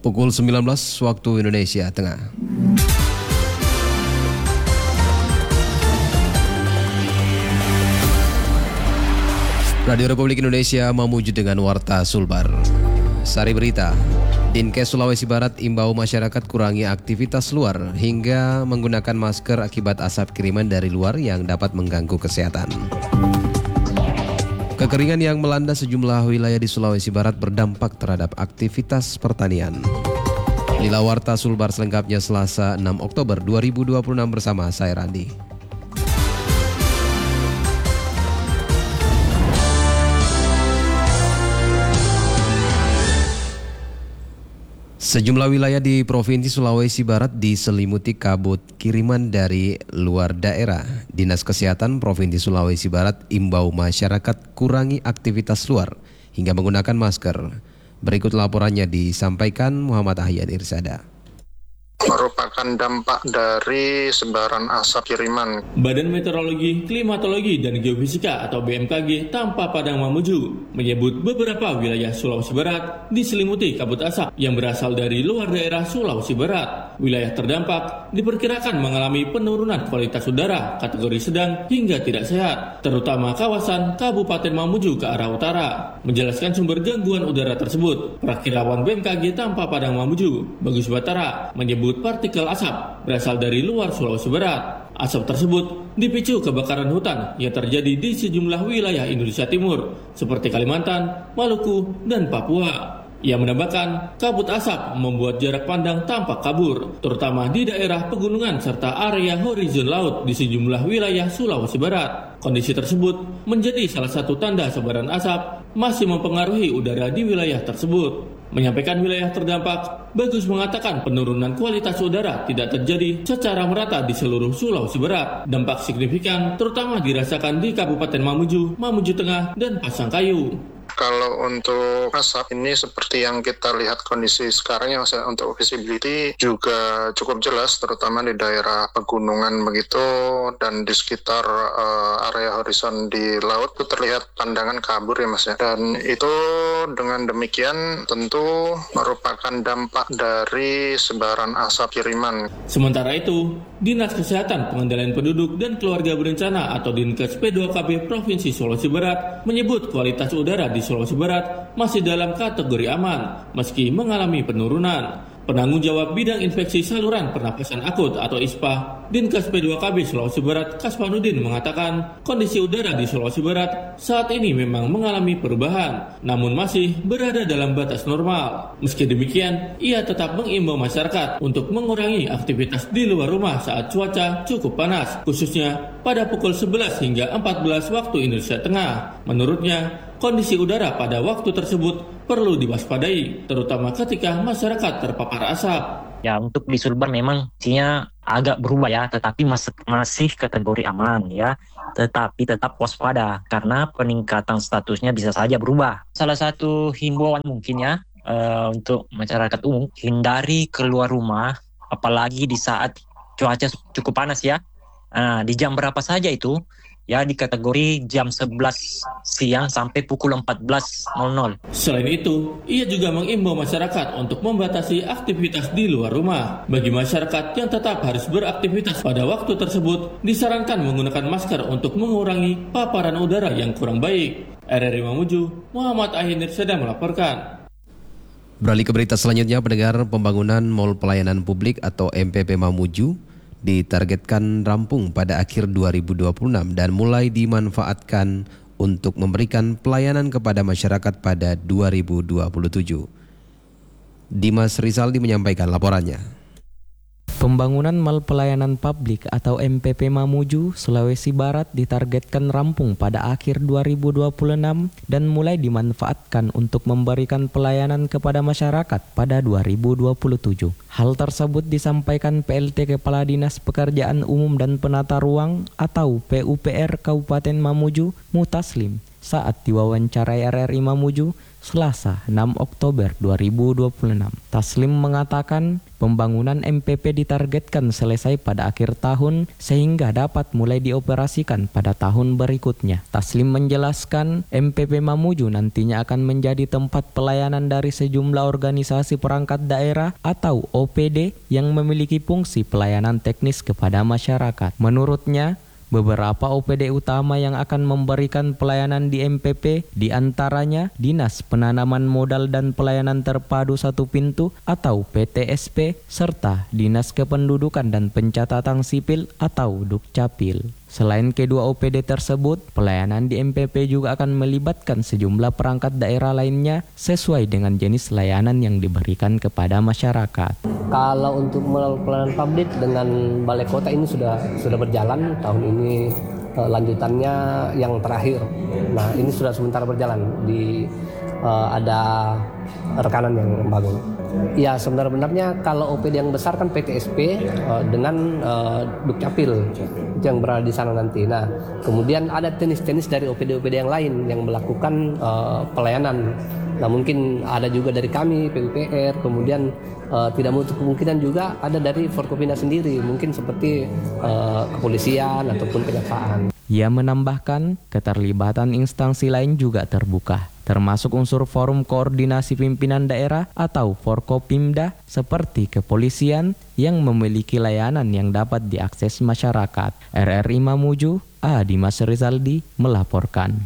Pukul 19 waktu Indonesia Tengah. Radio Republik Indonesia memuju dengan Warta Sulbar. Sari berita, Dinkes Sulawesi Barat imbau masyarakat kurangi aktivitas luar hingga menggunakan masker akibat asap kiriman dari luar yang dapat mengganggu kesehatan. Kekeringan yang melanda sejumlah wilayah di Sulawesi Barat berdampak terhadap aktivitas pertanian. Inilah Warta Sulbar selengkapnya Selasa 6 Oktober 2026 bersama saya Randi. Sejumlah wilayah di Provinsi Sulawesi Barat diselimuti kabut kiriman dari luar daerah. Dinas Kesehatan Provinsi Sulawesi Barat imbau masyarakat kurangi aktivitas luar hingga menggunakan masker. Berikut laporannya disampaikan Muhammad Ahyan Irsada. Merupakan dampak dari sebaran asap kiriman. Badan Meteorologi, Klimatologi, dan Geofisika atau BMKG Tampa Padang Mamuju menyebut beberapa wilayah Sulawesi Barat diselimuti kabut asap yang berasal dari luar daerah Sulawesi Barat. Wilayah terdampak diperkirakan mengalami penurunan kualitas udara kategori sedang hingga tidak sehat, terutama kawasan Kabupaten Mamuju ke arah utara. Menjelaskan sumber gangguan udara tersebut, Prakirawan BMKG Tampa Padang Mamuju, Bagus Batara, menyebut partikel asap berasal dari luar Sulawesi Barat. Asap tersebut dipicu kebakaran hutan yang terjadi di sejumlah wilayah Indonesia Timur seperti Kalimantan, Maluku, dan Papua. Ia menambahkan kabut asap membuat jarak pandang tampak kabur, terutama di daerah pegunungan serta area horizon laut di sejumlah wilayah Sulawesi Barat. Kondisi tersebut menjadi salah satu tanda sebaran asap masih mempengaruhi udara di wilayah tersebut. Menyampaikan wilayah terdampak, Bagus mengatakan penurunan kualitas udara tidak terjadi secara merata di seluruh Sulawesi Barat. Dampak signifikan terutama dirasakan di Kabupaten Mamuju, Mamuju Tengah, dan Pasangkayu. Kalau untuk asap ini seperti yang kita lihat kondisi sekarang ya Mas, untuk visibility juga cukup jelas terutama di daerah pegunungan begitu dan di sekitar area horizon di laut itu terlihat pandangan kabur ya Mas ya. Dan itu dengan demikian tentu merupakan dampak dari sebaran asap kiriman. Sementara itu, Dinas Kesehatan Pengendalian Penduduk dan Keluarga Berencana atau Dinkes P2KB Provinsi Sulawesi Barat menyebut kualitas udara di Sulawesi Barat masih dalam kategori aman meski mengalami penurunan. Penanggung jawab bidang infeksi saluran pernapasan akut atau ISPA, Dinkes P2KB Sulawesi Barat, Kaspanudin mengatakan kondisi udara di Sulawesi Barat saat ini memang mengalami perubahan, namun masih berada dalam batas normal. Meski demikian, ia tetap mengimbau masyarakat untuk mengurangi aktivitas di luar rumah saat cuaca cukup panas, khususnya pada pukul 11 hingga 14 waktu Indonesia Tengah. Menurutnya, kondisi udara pada waktu tersebut perlu diwaspadai, terutama ketika masyarakat terpapar asap. Ya, untuk di Sulbar memang isinya agak berubah ya, tetapi masih kategori aman ya. Tetapi tetap waspada karena peningkatan statusnya bisa saja berubah. Salah satu himbauan mungkin ya untuk masyarakat umum, hindari keluar rumah apalagi di saat cuaca cukup panas ya. Di jam berapa saja itu? Ya, di kategori jam 11 siang sampai pukul 14.00. Selain itu, ia juga mengimbau masyarakat untuk membatasi aktivitas di luar rumah. Bagi masyarakat yang tetap harus beraktivitas pada waktu tersebut, disarankan menggunakan masker untuk mengurangi paparan udara yang kurang baik. RRI Mamuju, Muhammad Ahyan Irsada melaporkan. Beralih ke berita selanjutnya, pendengar, pembangunan Mall Pelayanan Publik atau MPP Mamuju ditargetkan rampung pada akhir 2026 dan mulai dimanfaatkan untuk memberikan pelayanan kepada masyarakat pada 2027. Dimas Rizaldi menyampaikan laporannya. Pembangunan Mall Pelayanan Publik atau MPP Mamuju, Sulawesi Barat ditargetkan rampung pada akhir 2026 dan mulai dimanfaatkan untuk memberikan pelayanan kepada masyarakat pada 2027. Hal tersebut disampaikan PLT Kepala Dinas Pekerjaan Umum dan Penata Ruang atau PUPR Kabupaten Mamuju, Mutaslim, saat diwawancarai RRI Mamuju Selasa 6 Oktober 2026. Taslim mengatakan pembangunan MPP ditargetkan selesai pada akhir tahun sehingga dapat mulai dioperasikan pada tahun berikutnya. Taslim menjelaskan MPP Mamuju nantinya akan menjadi tempat pelayanan dari sejumlah organisasi perangkat daerah atau OPD yang memiliki fungsi pelayanan teknis kepada masyarakat. Menurutnya, beberapa OPD utama yang akan memberikan pelayanan di MPP diantaranya Dinas Penanaman Modal dan Pelayanan Terpadu Satu Pintu atau PTSP serta Dinas Kependudukan dan Pencatatan Sipil atau Dukcapil. Selain kedua OPD tersebut, pelayanan di MPP juga akan melibatkan sejumlah perangkat daerah lainnya sesuai dengan jenis layanan yang diberikan kepada masyarakat. Kalau untuk pelayanan publik dengan Balai Kota ini sudah berjalan tahun ini, lanjutannya yang terakhir. Nah, ini sudah sementara berjalan ada rekanan yang membangun. Ya, sebenarnya kalau OPD yang besar kan PTSP dengan Dukcapil yang berada di sana nanti. Nah, kemudian ada tenis-tenis dari OPD-OPD yang lain yang melakukan pelayanan. Nah, mungkin ada juga dari kami PUPR, kemudian tidak menutup kemungkinan juga ada dari Forkopimda sendiri, mungkin seperti kepolisian ataupun kejaksaan. Ia menambahkan keterlibatan instansi lain juga terbuka, termasuk unsur Forum Koordinasi Pimpinan Daerah atau Forkopimda seperti kepolisian yang memiliki layanan yang dapat diakses masyarakat. RRI Mamuju, Dimas Rizaldi melaporkan.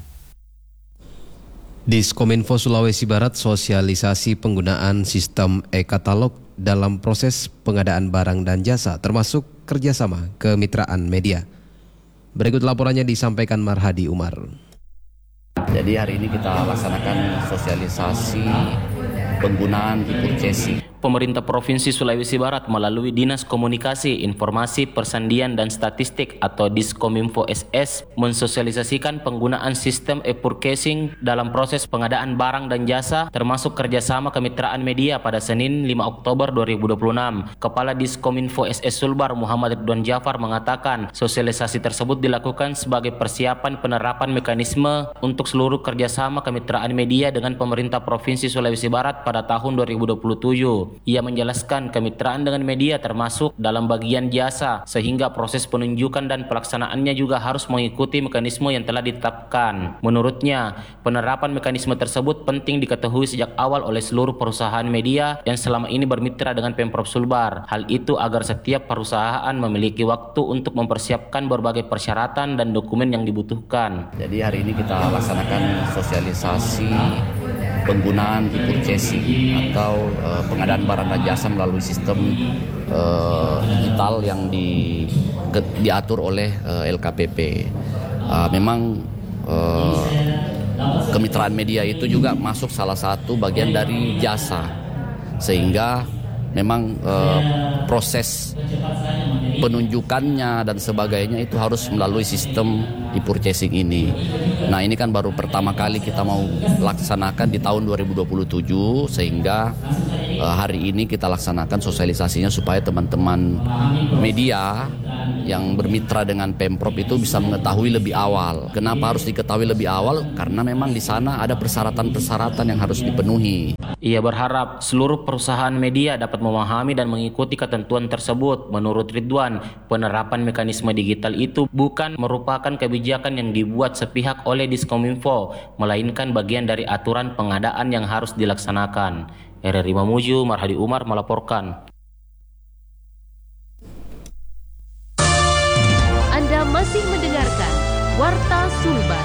Diskominfo Sulawesi Barat sosialisasi penggunaan sistem e-katalog dalam proses pengadaan barang dan jasa termasuk kerjasama kemitraan media. Berikut laporannya disampaikan Marhadi Umar. Jadi hari ini kita laksanakan sosialisasi penggunaan e-purchasing. Pemerintah Provinsi Sulawesi Barat melalui Dinas Komunikasi, Informasi, Persandian dan Statistik atau Diskominfo SS mensosialisasikan penggunaan sistem e-purchasing dalam proses pengadaan barang dan jasa termasuk kerjasama kemitraan media pada Senin 5 Oktober 2026. Kepala Diskominfo SS Sulbar Muhammad Ridwan Jafar mengatakan sosialisasi tersebut dilakukan sebagai persiapan penerapan mekanisme untuk seluruh kerjasama kemitraan media dengan pemerintah Provinsi Sulawesi Barat pada tahun 2027. Ia menjelaskan kemitraan dengan media termasuk dalam bagian jasa sehingga proses penunjukan dan pelaksanaannya juga harus mengikuti mekanisme yang telah ditetapkan. Menurutnya, penerapan mekanisme tersebut penting diketahui sejak awal oleh seluruh perusahaan media yang selama ini bermitra dengan Pemprov Sulbar. Hal itu agar setiap perusahaan memiliki waktu untuk mempersiapkan berbagai persyaratan dan dokumen yang dibutuhkan. Jadi hari ini kita laksanakan sosialisasi penggunaan e-purchasing atau pengadaan barang dan jasa melalui sistem digital yang diatur oleh LKPP. Memang kemitraan media itu juga masuk salah satu bagian dari jasa, sehingga memang proses penunjukannya dan sebagainya itu harus melalui sistem e-purchasing ini. Nah, ini kan baru pertama kali kita mau laksanakan di tahun 2027, sehingga hari ini kita laksanakan sosialisasinya supaya teman-teman media yang bermitra dengan Pemprov itu bisa mengetahui lebih awal. Kenapa harus diketahui lebih awal? Karena memang di sana ada persyaratan-persyaratan yang harus dipenuhi. Ia berharap seluruh perusahaan media dapat memahami dan mengikuti ketentuan tersebut. Menurut Ridwan, penerapan mekanisme digital itu bukan merupakan kebijakan yang dibuat sepihak oleh Diskominfo, melainkan bagian dari aturan pengadaan yang harus dilaksanakan. RRI Mamuju, Marhadi Umar melaporkan. Anda masih mendengarkan Warta Sulbar.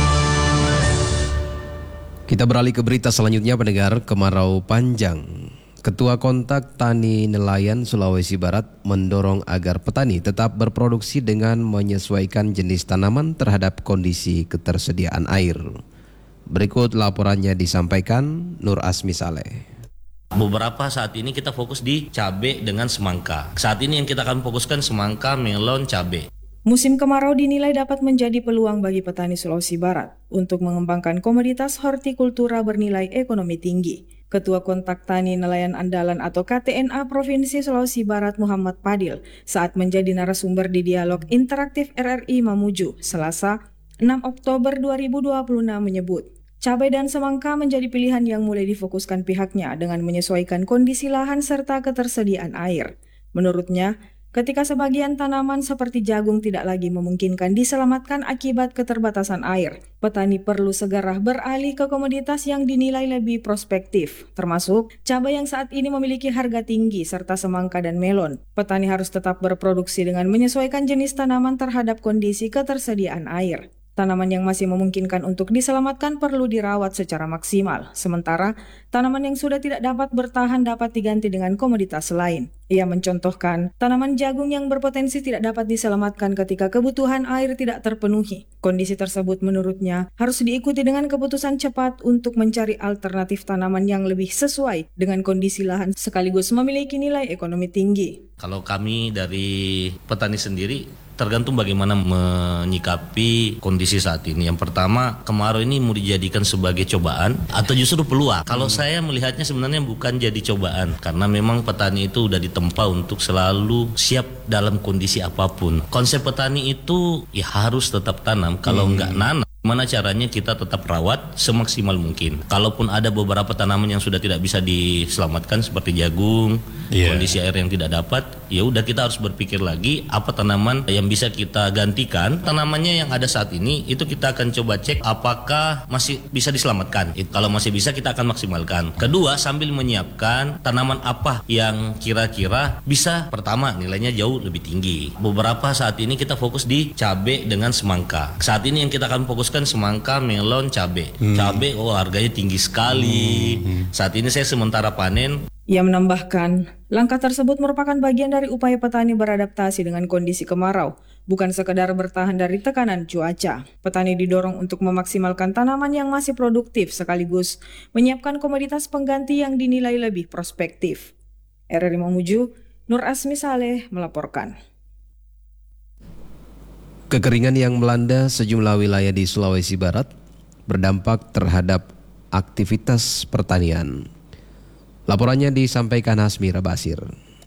Kita beralih ke berita selanjutnya, pendengar. Kemarau panjang. Ketua Kontak Tani Nelayan Sulawesi Barat mendorong agar petani tetap berproduksi dengan menyesuaikan jenis tanaman terhadap kondisi ketersediaan air. Berikut laporannya disampaikan Nur Asmi Saleh. Beberapa saat ini kita fokus di cabai dengan semangka. Saat ini yang kita akan fokuskan semangka, melon, cabai. Musim kemarau dinilai dapat menjadi peluang bagi petani Sulawesi Barat untuk mengembangkan komoditas hortikultura bernilai ekonomi tinggi. Ketua Kontak Tani Nelayan Andalan atau KTNA Provinsi Sulawesi Barat Muhammad Padil saat menjadi narasumber di dialog interaktif RRI Mamuju Selasa 6 Oktober 2026 menyebut, cabai dan semangka menjadi pilihan yang mulai difokuskan pihaknya dengan menyesuaikan kondisi lahan serta ketersediaan air. Menurutnya, ketika sebagian tanaman seperti jagung tidak lagi memungkinkan diselamatkan akibat keterbatasan air, petani perlu segera beralih ke komoditas yang dinilai lebih prospektif, termasuk cabai yang saat ini memiliki harga tinggi serta semangka dan melon. Petani harus tetap berproduksi dengan menyesuaikan jenis tanaman terhadap kondisi ketersediaan air. Tanaman yang masih memungkinkan untuk diselamatkan perlu dirawat secara maksimal, sementara tanaman yang sudah tidak dapat bertahan dapat diganti dengan komoditas lain. Ia mencontohkan tanaman jagung yang berpotensi tidak dapat diselamatkan ketika kebutuhan air tidak terpenuhi. Kondisi tersebut menurutnya harus diikuti dengan keputusan cepat untuk mencari alternatif tanaman yang lebih sesuai dengan kondisi lahan sekaligus memiliki nilai ekonomi tinggi. Kalau kami dari petani sendiri tergantung bagaimana menyikapi kondisi saat ini. Yang pertama, kemarau ini mau dijadikan sebagai cobaan atau justru peluang. Kalau saya melihatnya sebenarnya bukan jadi cobaan, karena memang petani itu udah ditempa untuk selalu siap dalam kondisi apapun. Konsep petani itu ya harus tetap tanam. Kalau nggak nanam, gimana caranya kita tetap rawat semaksimal mungkin. Kalaupun ada beberapa tanaman yang sudah tidak bisa diselamatkan seperti jagung, kondisi air yang tidak dapat, ya udah kita harus berpikir lagi apa tanaman yang bisa kita gantikan. Tanamannya yang ada saat ini itu kita akan coba cek apakah masih bisa diselamatkan. Kalau masih bisa kita akan maksimalkan. Kedua, sambil menyiapkan tanaman apa yang kira-kira bisa pertama nilainya jauh lebih tinggi. Beberapa saat ini kita fokus di cabai dengan semangka. Saat ini yang kita akan fokuskan semangka, melon, cabai. Cabai harganya tinggi sekali. Saat ini saya sementara panen. Ia menambahkan, langkah tersebut merupakan bagian dari upaya petani beradaptasi dengan kondisi kemarau, bukan sekedar bertahan dari tekanan cuaca. Petani didorong untuk memaksimalkan tanaman yang masih produktif sekaligus menyiapkan komoditas pengganti yang dinilai lebih prospektif. RRI Mamuju, Nur Asmi Saleh melaporkan. Kekeringan yang melanda sejumlah wilayah di Sulawesi Barat berdampak terhadap aktivitas pertanian. Laporannya disampaikan Hasmira Basir.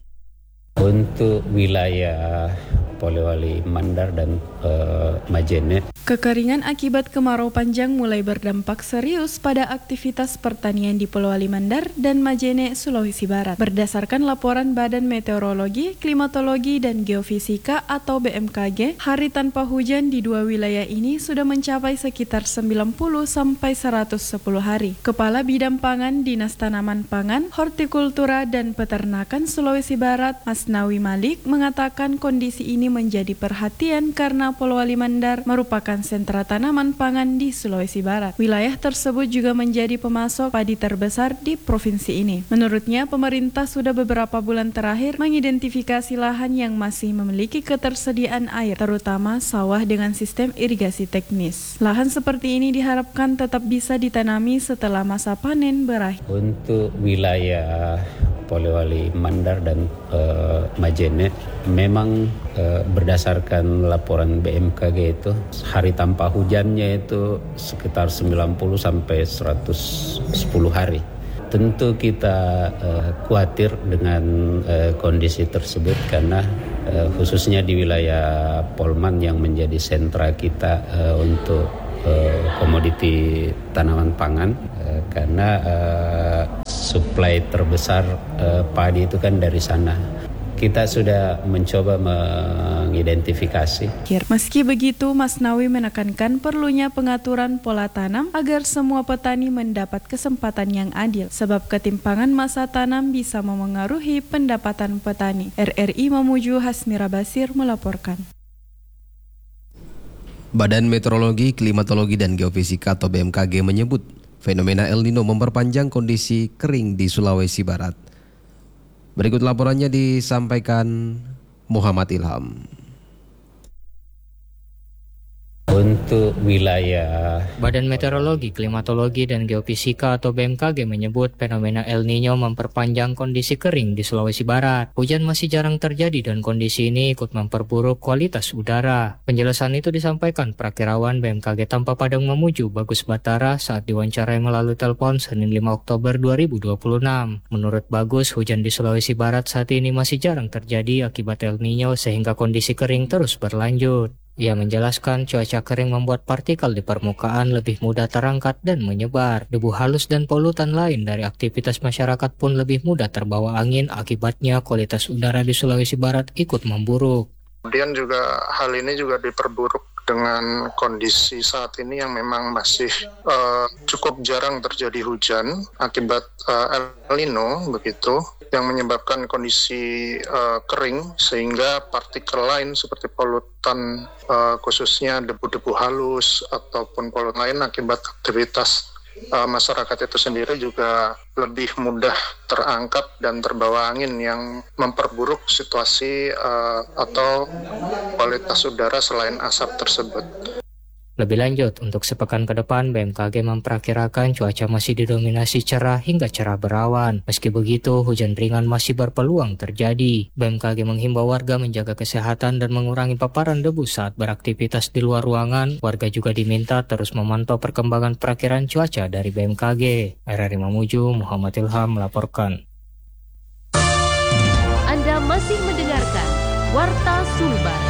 Untuk wilayah Polewali Mandar dan Majene, kekeringan akibat kemarau panjang mulai berdampak serius pada aktivitas pertanian di Polewali Mandar dan Majene, Sulawesi Barat. Berdasarkan laporan Badan Meteorologi, Klimatologi, dan Geofisika atau BMKG, hari tanpa hujan di dua wilayah ini sudah mencapai sekitar 90 sampai 110 hari. Kepala Bidang Pangan Dinas Tanaman Pangan, Hortikultura, dan Peternakan Sulawesi Barat, Masnawi Malik, mengatakan kondisi ini menjadi perhatian karena Polewali Mandar merupakan sentra tanaman pangan di Sulawesi Barat. Wilayah tersebut juga menjadi pemasok padi terbesar di provinsi ini. Menurutnya, pemerintah sudah beberapa bulan terakhir mengidentifikasi lahan yang masih memiliki ketersediaan air, terutama sawah dengan sistem irigasi teknis. Lahan seperti ini diharapkan tetap bisa ditanami setelah masa panen berakhir. Untuk wilayah Polewali Mandar dan Majene, memang berdasarkan laporan BMKG itu hari tanpa hujannya itu sekitar 90 sampai 110 hari. Tentu kita khawatir dengan kondisi tersebut karena khususnya di wilayah Polman yang menjadi sentra kita untuk komoditi tanaman pangan, karena suplai terbesar padi itu kan dari sana. Kita sudah mencoba mengidentifikasi. Meski begitu, Masnawi menekankan perlunya pengaturan pola tanam agar semua petani mendapat kesempatan yang adil, sebab ketimpangan masa tanam bisa memengaruhi pendapatan petani. RRI Mamuju, Hasmira Basir melaporkan. Badan Meteorologi, Klimatologi, dan Geofisika atau BMKG menyebut fenomena El Nino memperpanjang kondisi kering di Sulawesi Barat. Berikut laporannya disampaikan Muhammad Ilham. Untuk wilayah Badan Meteorologi, Klimatologi, dan Geofisika atau BMKG menyebut fenomena El Nino memperpanjang kondisi kering di Sulawesi Barat. Hujan masih jarang terjadi dan kondisi ini ikut memperburuk kualitas udara. Penjelasan itu disampaikan Prakirawan BMKG Tampa Padang Mamuju Bagus Batara saat diwawancarai melalui telepon Senin 5 Oktober 2026. Menurut Bagus, hujan di Sulawesi Barat saat ini masih jarang terjadi akibat El Nino sehingga kondisi kering terus berlanjut. Ia menjelaskan cuaca kering membuat partikel di permukaan lebih mudah terangkat dan menyebar. Debu halus dan polutan lain dari aktivitas masyarakat pun lebih mudah terbawa angin, akibatnya kualitas udara di Sulawesi Barat ikut memburuk. Kemudian juga hal ini juga diperburuk dengan kondisi saat ini yang memang masih cukup jarang terjadi hujan akibat El Nino begitu, yang menyebabkan kondisi kering sehingga partikel lain seperti polutan khususnya debu-debu halus ataupun polutan lain akibat aktivitas masyarakat itu sendiri juga lebih mudah terangkat dan terbawa angin yang memperburuk situasi atau kualitas udara selain asap tersebut. Lebih lanjut, untuk sepekan ke depan, BMKG memperkirakan cuaca masih didominasi cerah hingga cerah berawan. Meski begitu, hujan ringan masih berpeluang terjadi. BMKG menghimbau warga menjaga kesehatan dan mengurangi paparan debu saat beraktivitas di luar ruangan. Warga juga diminta terus memantau perkembangan perakiraan cuaca dari BMKG. RRI Mamuju, Muhammad Ilham melaporkan. Anda masih mendengarkan Warta Sulbar.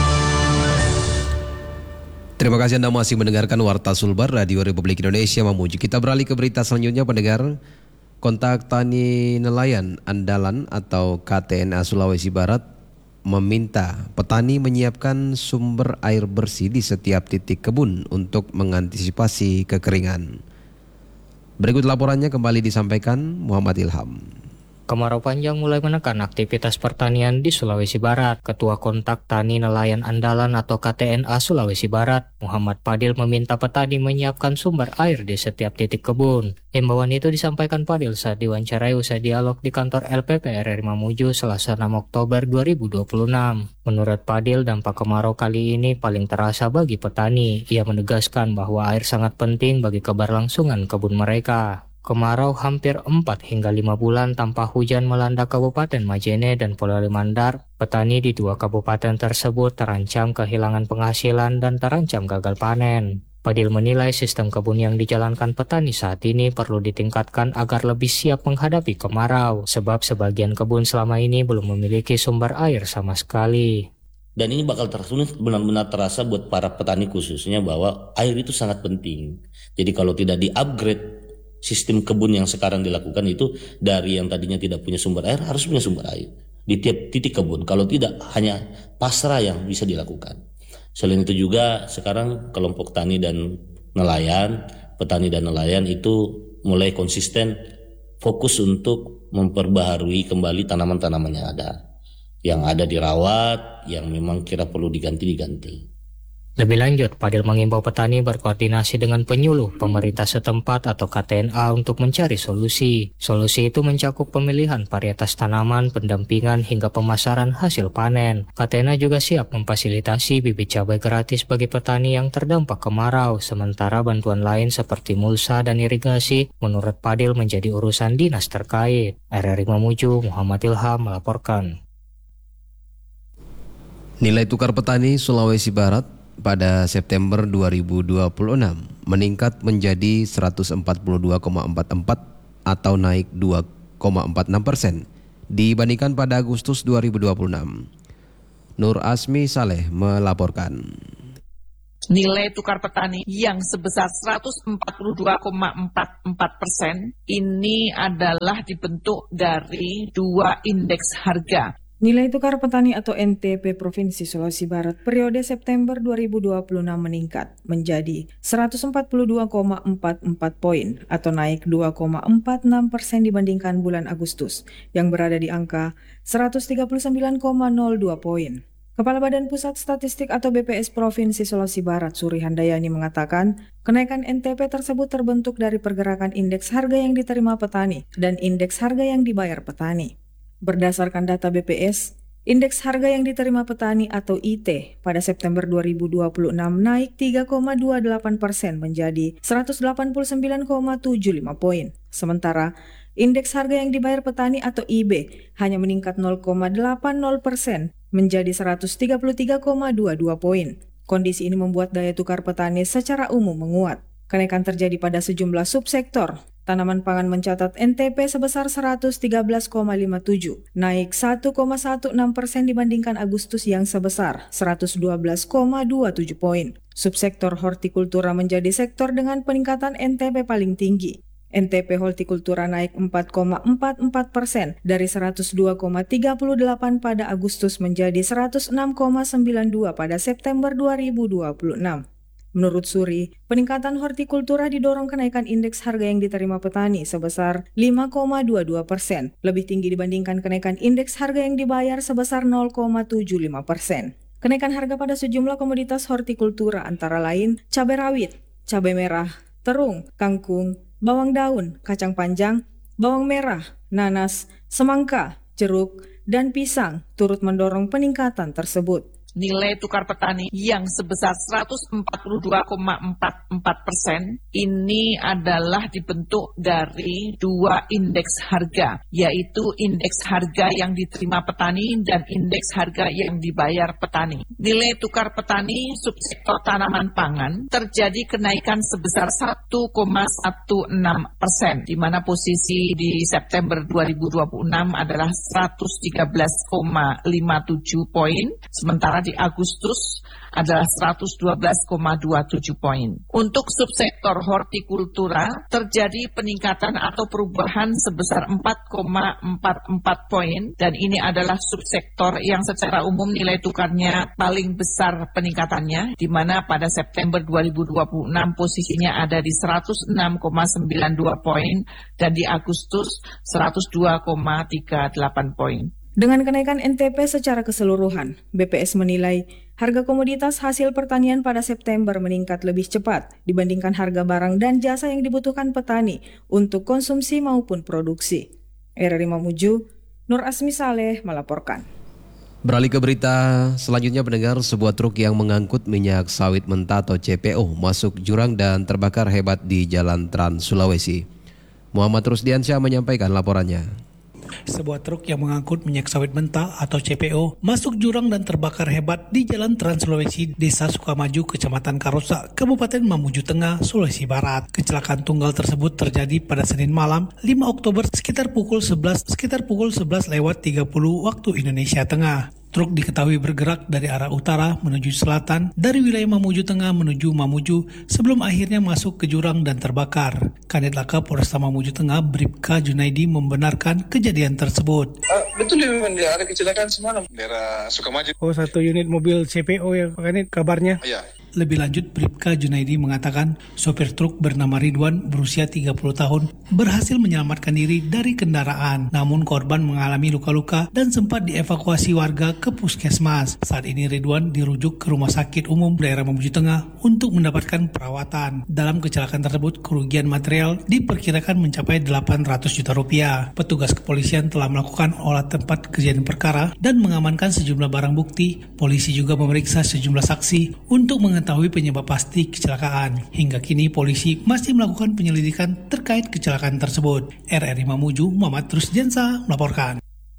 Terima kasih Anda masih mendengarkan Warta Sulbar Radio Republik Indonesia Mamuju. Kita beralih ke berita selanjutnya, pendengar. Kontak Tani Nelayan Andalan atau KTNA Sulawesi Barat meminta petani menyiapkan sumber air bersih di setiap titik kebun untuk mengantisipasi kekeringan. Berikut laporannya kembali disampaikan Muhammad Ilham. Kemarau panjang mulai menekan aktivitas pertanian di Sulawesi Barat. Ketua Kontak Tani Nelayan Andalan atau KTNA Sulawesi Barat, Muhammad Padil, meminta petani menyiapkan sumber air di setiap titik kebun. Himbauan itu disampaikan Padil saat diwawancarai usai dialog di kantor LPP RRI Mamuju Selasa 6 Oktober 2026. Menurut Padil, dampak kemarau kali ini paling terasa bagi petani. Ia menegaskan bahwa air sangat penting bagi keberlangsungan kebun mereka. Kemarau hampir 4 hingga 5 bulan tanpa hujan melanda Kabupaten Majene dan Polewali Mandar. Petani di 2 kabupaten tersebut terancam kehilangan penghasilan dan terancam gagal panen. Padil menilai sistem kebun yang dijalankan petani saat ini perlu ditingkatkan agar lebih siap menghadapi kemarau, sebab sebagian kebun selama ini belum memiliki sumber air sama sekali. Dan ini bakal benar-benar terasa buat para petani khususnya bahwa air itu sangat penting. Jadi kalau tidak di-upgrade sistem kebun yang sekarang dilakukan itu, dari yang tadinya tidak punya sumber air harus punya sumber air di tiap titik kebun. Kalau tidak, hanya pasrah yang bisa dilakukan. Selain itu juga sekarang kelompok tani dan nelayan, petani dan nelayan itu mulai konsisten fokus untuk memperbaharui kembali tanaman-tanaman yang ada dirawat, yang memang kira perlu diganti. Lebih lanjut, Padil mengimbau petani berkoordinasi dengan penyuluh pemerintah setempat atau KTNA untuk mencari solusi. Solusi itu mencakup pemilihan varietas tanaman, pendampingan hingga pemasaran hasil panen. KTNA juga siap memfasilitasi bibit cabai gratis bagi petani yang terdampak kemarau, sementara bantuan lain seperti mulsa dan irigasi menurut Padil menjadi urusan dinas terkait. RRI Mamuju, Muhammad Ilham melaporkan. Nilai tukar petani Sulawesi Barat pada September 2026 meningkat menjadi 142,44 atau naik 2,46% dibandingkan pada Agustus 2026. Nur Asmi Saleh melaporkan. Nilai tukar petani yang sebesar 142,44% ini adalah dibentuk dari 2 indeks harga. Nilai tukar petani atau NTP Provinsi Sulawesi Barat periode September 2026 meningkat menjadi 142,44 poin atau naik 2,46% dibandingkan bulan Agustus yang berada di angka 139,02 poin. Kepala Badan Pusat Statistik atau BPS Provinsi Sulawesi Barat, Suri Handayani mengatakan, kenaikan NTP tersebut terbentuk dari pergerakan indeks harga yang diterima petani dan indeks harga yang dibayar petani. Berdasarkan data BPS, indeks harga yang diterima petani atau IT pada September 2026 naik 3,28% menjadi 189,75 poin. Sementara, indeks harga yang dibayar petani atau IB hanya meningkat 0,80% menjadi 133,22 poin. Kondisi ini membuat daya tukar petani secara umum menguat. Kenaikan terjadi pada sejumlah subsektor, Tanaman pangan mencatat NTP sebesar 113,57, naik 1,16% dibandingkan Agustus yang sebesar 112,27 poin. Subsektor hortikultura menjadi sektor dengan peningkatan NTP paling tinggi. NTP hortikultura naik 4,44% dari 102,38 pada Agustus menjadi 106,92 pada September 2026. Menurut Suri, peningkatan hortikultura didorong kenaikan indeks harga yang diterima petani sebesar 5,22%, lebih tinggi dibandingkan kenaikan indeks harga yang dibayar sebesar 0,75%. Kenaikan harga pada sejumlah komoditas hortikultura antara lain cabai rawit, cabai merah, terung, kangkung, bawang daun, kacang panjang, bawang merah, nanas, semangka, jeruk, dan pisang turut mendorong peningkatan tersebut. Nilai tukar petani yang sebesar 142,44% ini adalah dibentuk dari dua indeks harga, yaitu indeks harga yang diterima petani dan indeks harga yang dibayar petani. Nilai tukar petani subsektor tanaman pangan terjadi kenaikan sebesar 1,16%, di mana posisi di September 2026 adalah 113,57 poin, sementara di Agustus adalah 112,27 poin. Untuk subsektor hortikultura terjadi peningkatan atau perubahan sebesar 4,44 poin, dan ini adalah subsektor yang secara umum nilai tukarnya paling besar peningkatannya, di mana pada September 2026 posisinya ada di 106,92 poin dan di Agustus 102,38 poin. Dengan kenaikan NTP secara keseluruhan, BPS menilai harga komoditas hasil pertanian pada September meningkat lebih cepat dibandingkan harga barang dan jasa yang dibutuhkan petani untuk konsumsi maupun produksi. RRI Mamuju, Nur Asmi Saleh melaporkan. Beralih ke berita selanjutnya, pendengar, sebuah truk yang mengangkut minyak sawit mentah atau CPO masuk jurang dan terbakar hebat di Jalan Trans Sulawesi. Muhammad Rusdiansyah menyampaikan laporannya. Sebuah truk yang mengangkut minyak sawit mentah atau CPO masuk jurang dan terbakar hebat di Jalan Trans Sulawesi, Desa Sukamaju, Kecamatan Karosa, Kabupaten Mamuju Tengah, Sulawesi Barat. Kecelakaan tunggal tersebut terjadi pada Senin malam 5 Oktober sekitar pukul 11 lewat 30 waktu Indonesia Tengah. Truk diketahui bergerak dari arah utara menuju selatan dari wilayah Mamuju Tengah menuju Mamuju sebelum akhirnya masuk ke jurang dan terbakar. Kanit Laka Polresta Mamuju Tengah Bribka Junaidi membenarkan kejadian tersebut. Betul memang ada kecelakaan semalam daerah Sukamaju. Oh, satu unit mobil CPO ya Kanit kabarnya? Iya. Lebih lanjut, Bribka Junaidi mengatakan sopir truk bernama Ridwan berusia 30 tahun berhasil menyelamatkan diri dari kendaraan. Namun korban mengalami luka-luka dan sempat dievakuasi warga ke puskesmas. Saat ini Ridwan dirujuk ke Rumah Sakit Umum Daerah Mamuju Tengah untuk mendapatkan perawatan. Dalam kecelakaan tersebut, kerugian material diperkirakan mencapai 800 juta rupiah. Petugas kepolisian telah melakukan olah tempat kejadian perkara dan mengamankan sejumlah barang bukti. Polisi juga memeriksa sejumlah saksi untuk mengetahui penyebab pasti kecelakaan. Hingga kini polisi masih melakukan penyelidikan terkait kecelakaan tersebut. RRI Mamuju, Muhammad Rusdiansyah melaporkan.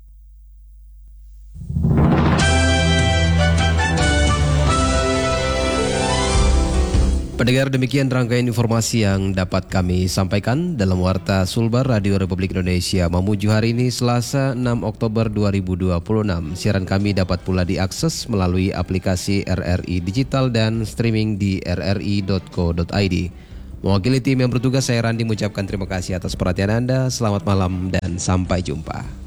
Pendengar, demikian rangkaian informasi yang dapat kami sampaikan dalam Warta Sulbar Radio Republik Indonesia Mamuju hari ini Selasa 6 Oktober 2026. Siaran kami dapat pula diakses melalui aplikasi RRI Digital dan streaming di rri.co.id. Mewakili tim yang bertugas, saya Randi mengucapkan terima kasih atas perhatian Anda. Selamat malam dan sampai jumpa.